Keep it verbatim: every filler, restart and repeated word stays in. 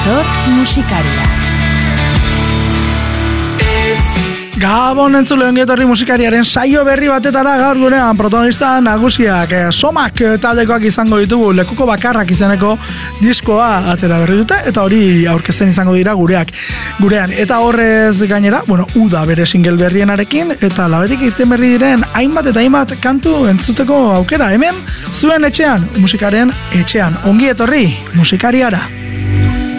dator musikaria. Gabon entzule ongietorri musikariaren saio berri batetara gaur gurean protagonista nagusiak eh, Somak taldekoak izango ditugu, lekuko bakarrak izeneko diskoa atera berri dute eta hori aurkezten izango dira gureak gurean eta horrez gainera, bueno, Uda bere single berrienarekin eta labetik irten berri diren hainbat eta hainbat kantu entzuteko aukera hemen zuen etxean, musikaren etxean. Ongi etorri musikariara.